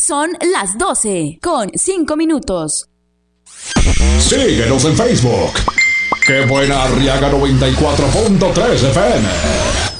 Son las 12:05. Síguenos en Facebook. ¡Qué buena Arriaga 94.3 FM!